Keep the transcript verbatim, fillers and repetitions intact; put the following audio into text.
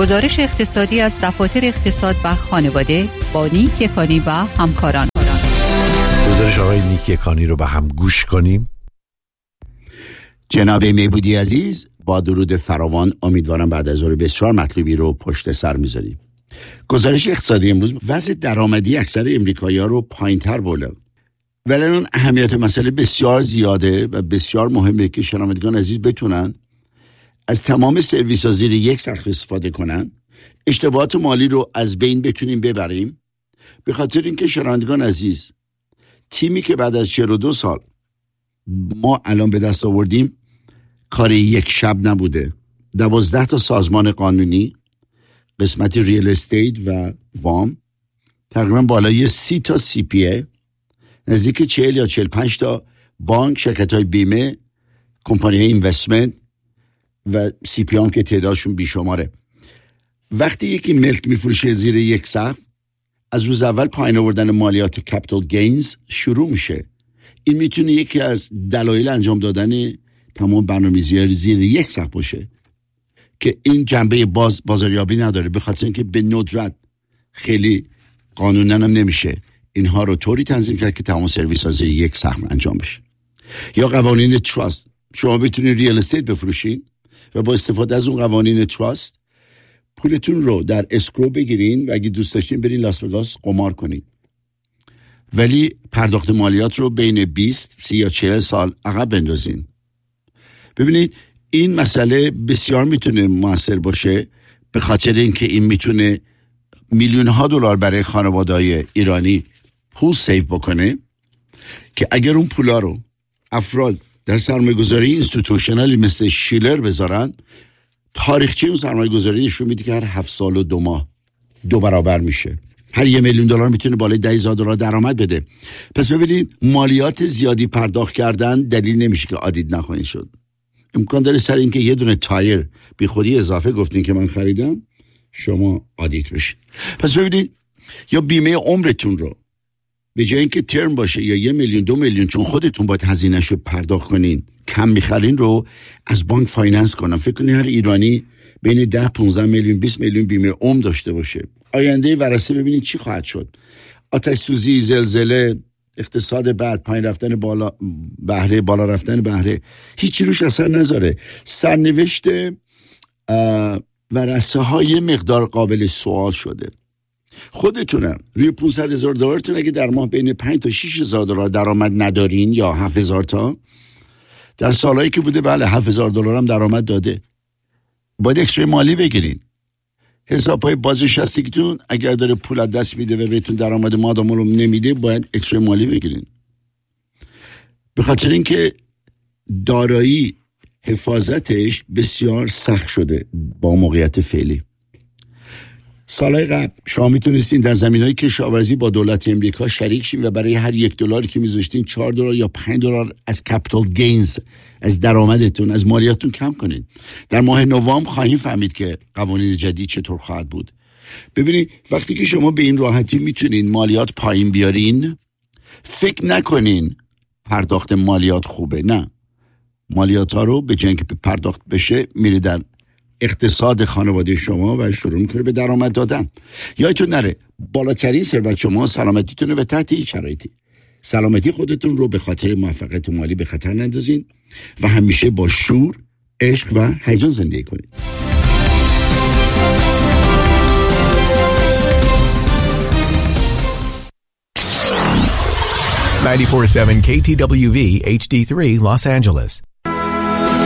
گزارش اقتصادی از دفاتر اقتصاد و خانواده با نیک یکانی و همکاران. گزارش آقای نیک یکانی رو به هم گوش کنیم. جناب میبودی عزیز، با درود فراوان، امیدوارم بعد از ظهر بسیار مطلبی رو پشت سر میذاریم. گزارش اقتصادی امروز وضع درآمدی اکثر امریکایی‌ها رو پایین‌تر برد. ولی اون اهمیت مسئله بسیار زیاده و بسیار مهمه که شنوندگان عزیز بتونن از تمام سرویس‌ها زیر یک سقف استفاده کنن. اشتباهات مالی رو از بین بتونیم ببریم. به خاطر اینکه شنوندگان عزیز، تیمی که بعد از چهل و دو سال ما الان به دست آوردیم کار یک شب نبوده. دوازده تا سازمان قانونی، قسمت ریل استیت و وام، تقریبا بالای سی تا سی پی ای، نزدیک چهل یا چهل پنج تا بانک، شرکت های بیمه، کمپانی های اینوستمنت و سی پی هم که تعدادشون بیشماره. وقتی یکی ملک میفروشه زیر یک سقف، از روز اول پایین آوردن مالیات کپیتال گینز شروع میشه. این میتونه یکی از دلایل انجام دادن تمام برنامه‌ریزی زیر یک سقف باشه که این جنبه باز بازاریابی نداره، به خاطر اینکه به ندرت خیلی قانونا هم نمیشه اینها رو طوری تنظیم کرد که تمام سرویس ها زیر یک سقف انجام بشه. یا قوانین تراست، شما بتونید ریال استیت بفروشین و با استفاده از اون قوانین تراست پولتون رو در اسکرو بگیرین و اگه دوست داشتین برین لاس وگاس قمار کنین، ولی پرداخت مالیات رو بین بیست، سی یا چهل سال عقب بندازین. ببینید این مسئله بسیار میتونه موثر باشه، به خاطر اینکه این میتونه میلیون ها دلار برای خانواده‌های ایرانی پول سیو بکنه که اگر اون پولا رو افراد در سرمایه‌گذاری اینستیتوشنالی مثل شیلر بذارن، تاریخچه اون سرمایه‌گذاری نشون میده که هر هفت سال و دو ماه دو برابر میشه. هر یه میلیون دلار میتونه بالای ده هزار دلار درآمد بده. پس ببینید مالیات زیادی پرداخت کردن دلیل نمیشه که آدید نخواهید شد. امکان داره سر اینکه یه دونه تایر بی خودی اضافه گفتین که من خریدم شما آدیت بشین. پس ببینید یا بیمه عمرتون رو به جای اینکه ترم باشه یا یه میلیون دو میلیون چون خودتون باید هزینه‌اش رو پرداخت کنین کم میخرین رو از بانک فایننس کنن. فکر کنید هر ایرانی بین ده پانزده میلیون بیست میلیون بیمه عمر داشته باشه. آینده ورثه ببینید چی خواهد شد. آتش سوزی، زلزله، اقتصاد بعد، پایین رفتن بالا بهره، بالا رفتن بهره، هیچی روش اثر نذاره. سرنوشت ورثه های مقدار قابل سوال شده. خودتونم روی پانصد هزار دلارتون اگه در ماه بین پنج تا شش هزار دلار درآمد ندارین یا هفت هزار تا، در سالهایی که بوده بله هفت هزار دلار هم درآمد داده، باید اکسترای مالی بگیرین. حسابهای بازنشستگیتون اگر داره پول از دست میده و بهتون درآمد مادام رو نمیده، باید اکسترای مالی بگیرین. به خاطر اینکه دارایی حفاظتش بسیار سخت شده با موقعیت فعلی. سالهای قبل شما میتونستین در زمینهای کشاورزی با دولت امریکا شریک شین و برای هر یک دلاری که میذاشتین چهار دلار یا پنج دلار از کپیتال گینز، از درآمدتون، از مالیاتتون کم کنین. در ماه نوامبر خواهیم فهمید که قوانین جدید چطور خواهد بود. ببینید وقتی که شما به این راحتی میتونین مالیات پایین بیارین، فکر نکنین پرداخت مالیات خوبه. نه، مالیات ها رو به جای اینکه پرداخت بشه میره در اقتصاد خانواده شما و شروع میکنه به درآمد دادن. یادتون نره بالاترین ثروت شما سلامتیتونه و تحت هیچ شرایطی سلامتی خودتون رو به خاطر موفقیت مالی به خطر نندازین و همیشه با شور، عشق و هیجان زندگی کنید. ninety-four point seven K T W V H D three Los Angeles.